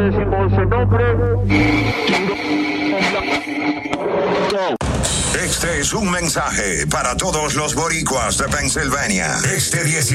decimos el nombre. Este es un mensaje para todos los boricuas de Pensilvania. Este 17